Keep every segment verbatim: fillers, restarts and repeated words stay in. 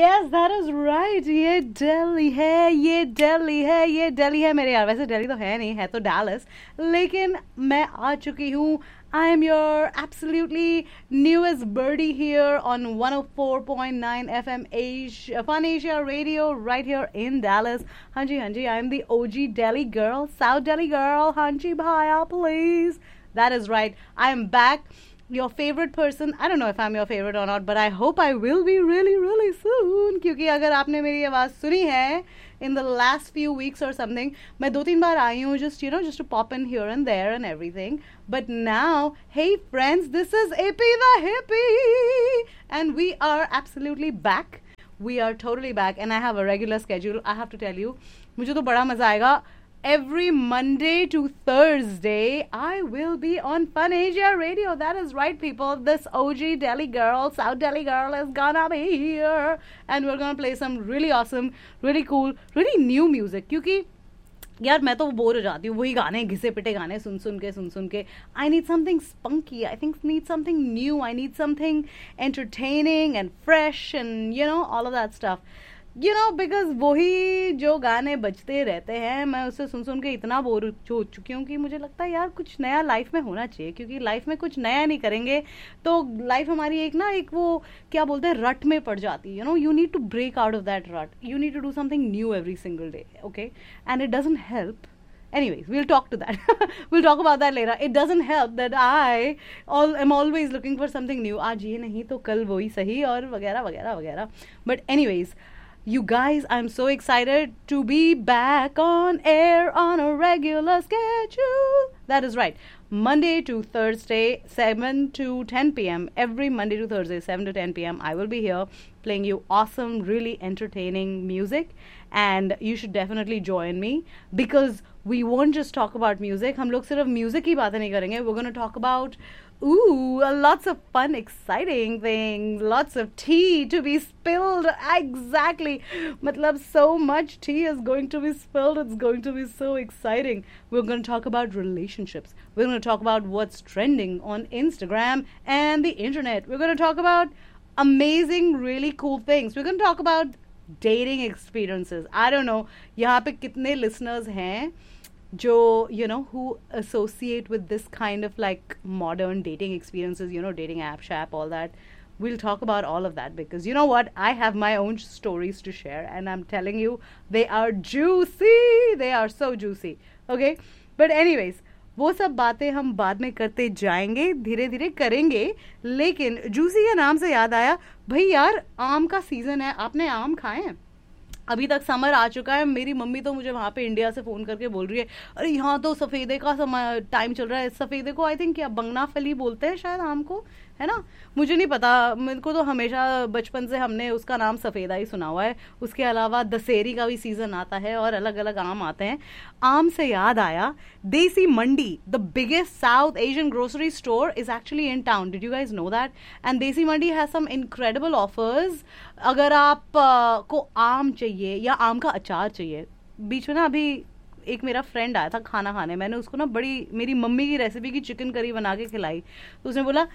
Yes, that is right. ये दिल्ली है, ये दिल्ली है, ये दिल्ली है मेरे यार. वैसे दिल्ली तो है नहीं, है तो डैलस. लेकिन मैं आ चुकी हूँ. I am your absolutely newest birdie here on one oh four point nine F M Asia, Fun Asia Radio right here in Dallas. Hanji, Hanji, I am the O G Delhi girl, South Delhi girl. Hanji Bhaiya, please. That is right. I am back. Your favorite person. I don't know if I'm your favorite or not, but I hope I will be really, really soon. क्योंकि अगर आपने मेरी आवाज़ सुनी है in the last few weeks or something, मैं दो तीन बार आई हूँ just, you know, just to pop in here and there and everything. But now, hey friends, this is Ippy the Hippie. And we are absolutely back. We are totally back. And I have a regular schedule. I have to tell you, मुझे तो बड़ा मज़ा आएगा. Every Monday to Thursday, I will be on Fun Asia Radio. That is right, people. This O G Delhi girl, South Delhi girl is gonna be here. And we're gonna play some really awesome, really cool, really new music. क्योंकि यार मैं तो bore हो जाती हूँ वही गाने घिसे पिटे गाने सुन सुन के सुन सुन के. I need something spunky. I think need something new. I need something entertaining and fresh and, you know, all of that stuff. You know, because वही जो गाने बजते रहते हैं मैं उससे सुन सुन के इतना बोर हो चुकी हूँ कि मुझे लगता है यार कुछ नया लाइफ में होना चाहिए. क्योंकि लाइफ में कुछ नया नहीं करेंगे तो लाइफ हमारी एक ना एक वो क्या बोलते हैं रट में पड़ जाती है. You know, you need to break out of that रट. You need to do something new every single day. Okay, and it doesn't help. Anyways, we'll talk to that. We'll talk about that later. It doesn't help that I all am always looking for something new. आज ये नहीं तो कल वही सही और वगैरह वगैरह वगैरह. But anyways, you guys, I'm so excited to be back on air on a regular schedule. That is right. Monday to Thursday, seven to ten p.m. Every Monday to Thursday, seven to ten p.m. I will be here playing you awesome, really entertaining music. And you should definitely join me because we won't just talk about music. हम लोग सिर्फ music ही बातें नहीं करेंगे. We're going to talk about Ooh, lots of fun, exciting things. Lots of tea to be spilled. Exactly. Matlab, so much tea is going to be spilled. It's going to be so exciting. We're going to talk about relationships. We're going to talk about what's trending on Instagram and the internet. We're going to talk about amazing, really cool things. We're going to talk about dating experiences. I don't know. यहाँ पे कितने listeners हैं जो, you know, who associate with this kind of like modern dating experiences, you know, dating app, shap, all that. We'll talk about all of that because you know what? I have my own stories to share and I'm telling you, they are juicy. They are so juicy. Okay? But anyways, वो सब बातें हम बाद में करते जाएंगे, धीरे धीरे करेंगे. लेकिन जूसी के नाम से याद आया, भाई यार आम का सीज़न है. आपने आम खाए हैं? अभी तक समर आ चुका है. मेरी मम्मी तो मुझे वहाँ पे इंडिया से फ़ोन करके बोल रही है, अरे यहाँ तो सफ़ेदे का समय टाइम चल रहा है. सफ़ेदे को आई थिंक क्या बंगना फली बोलते हैं शायद आम को, है ना? मुझे नहीं पता. मेरे को तो हमेशा बचपन से हमने उसका नाम सफ़ेदा ही सुना हुआ है. उसके अलावा दशहरी का भी सीज़न आता है और अलग अलग आम आते हैं. आम से याद आया, देसी मंडी, the biggest south Asian grocery store is actually in town. Did you guys know that? And देसी मंडी हैज़ सम इनक्रेडिबल ऑफर्स. अगर आप uh, को आम चाहिए या आम का अचार चाहिए. बीच में ना अभी एक मेरा फ्रेंड आया था खाना खाने. मैंने उसको ना बड़ी मेरी मम्मी की रेसिपी की चिकन करी बना के खिलाई. तो उसने बोला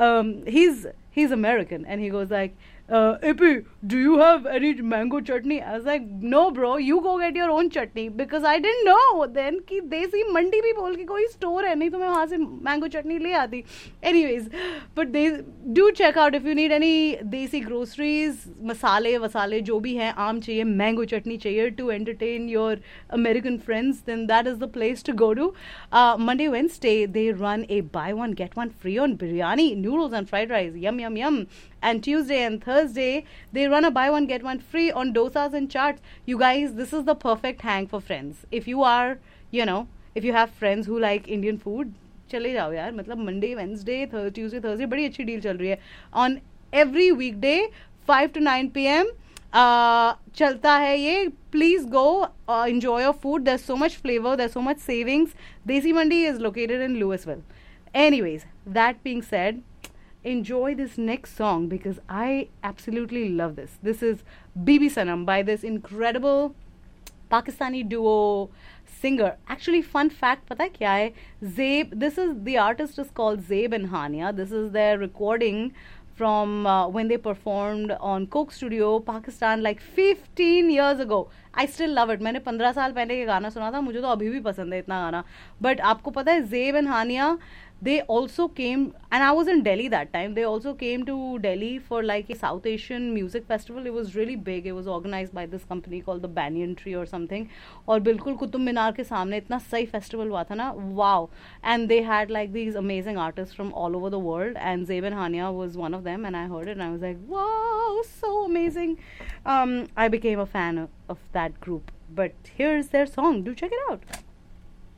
he is he is American and he goes like, Ippy, do you have any mango chutney? I was like, no bro, you go get your own chutney because I didn't know then कि देसी मंडी भी बोल के कोई store है, नहीं तो मैं वहाँ से मैंगो चटनी ले आती. Anyways, but they do check out if you need any देसी groceries, मसाले वसाले जो भी हैं, आम चाहिए, मैंगो चटनी चाहिए to entertain your American friends, then that is the place to go to. Uh, Monday, Wednesday, they run a buy one get one free on biryani, noodles and fried rice. Yum yum yum. And Tuesday and Thursday, they run a buy one get one free on dosas and chaats. You guys, this is the perfect hang for friends. If you are, you know, if you have friends who like Indian food, चले जाओ यार. मतलब Monday, Wednesday, Thursday, Tuesday, Thursday बड़ी अच्छी deal चल रही है. On every weekday, five to nine p.m. Uh, चलता है ये. Please go uh, enjoy your food. There's so much flavor. There's so much savings. Desi Mandi is located in Louisville. Anyways, that being said, enjoy this next song because I absolutely love this. This is Bibi Sanam by this incredible Pakistani duo singer. Actually, fun fact, पता है क्या है? Zaeb, this is, the artist is called Zaeb and Hania. This is their recording from uh, when they performed on Coke Studio, Pakistan, like fifteen years ago. I still love it. मैंने पंद्रह साल पहले ये गाना सुना था, मुझे तो अभी भी पसंद है इतना गाना. But आपको पता है Zeb and Hania, they also came, and I was in Delhi that time. They also came to Delhi for like a South Asian music festival. It was really big. It was organized by this company called the Banyan Tree or something. और बिल्कुल कुतुब मीनार के सामने इतना सही festival हुआ था ना. Wow. And they had like these amazing artists from all over the world, and Zeb and Hania was one of them. And I heard it and I was like, wow, so amazing. Um, I became a fan of, of that group. But here's their song. Do check it out.